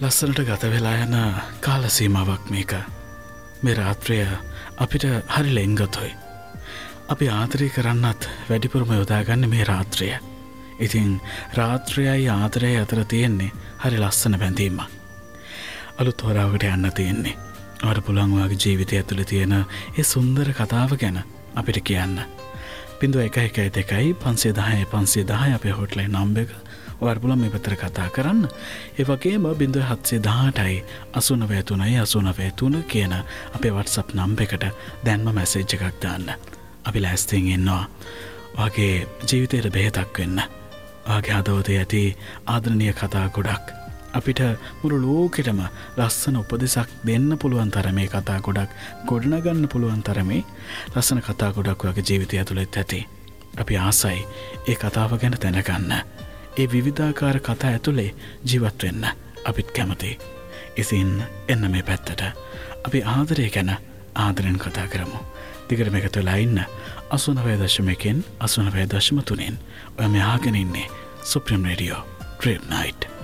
ලස්සනට ගත වෙලා යන කාල සීමාවක් මේක. මේ රාත්‍රිය අපිට හරි ලෙන්ගතොයි. අපි ආදරය කරන්නත් වැඩිපුරම යොදාගන්න මේ රාත්‍රිය. ඉතින් රාත්‍රියයි ආදරය අතර තියෙන්නේ හරි ලස්සන බැඳීමක්. අලුත් හොරාවකට යන්න තියෙන්නේ. ඔයාට පුළුවන් ඔයාගේ ජීවිතය ඇතුළේ තියෙන ඒ සුන්දර කතාව ගැන අපිට කියන්න. 0112 510 510 අපේ හොට්ලයින් නම්බර් එක. ඔයාට පුළුවන් මේ පැත්තට කතා කරන්න. ඒ වගේම 0718යි 893යි 893 කියන අපේ WhatsApp නම්බර් එකට දැන්ම මැසේජ් එකක් දාන්න. අපි ලෑස්තියෙන් ඉන්නවා. ඔයාගේ ජීවිතේට බෙහෙතක් වෙන්න. ඔයාගේ හදවතේ ඇති ආදරණීය කතා ගොඩක් අපිට මුළු ලෝකෙටම ලස්සන උපදෙසක් දෙන්න පුළුවන් තරමේ කතා ගොඩක් ගොඩනගන්න පුළුවන් තරමේ ලස්සන කතා ගොඩක් ඔයාගේ ජීවිතය ඇතුළෙත් ඇති. අපි ආසයි ඒ කතාව ගැන දැනගන්න. ඒ විවිධාකාර කතා ඇතුලේ ජීවත් වෙන්න අපිත් කැමතියි. ඉතින් එන්න මේ පැත්තට. අපි ආදරය ගැන ආදරෙන් කතා කරමු. දිගට මේකට වෙලා ඉන්න 89.1 89.3 ඔයා මේ අහගෙන ඉන්නේ සුප්‍රීම රේඩියෝ ඩ්‍රීම් නයිට්.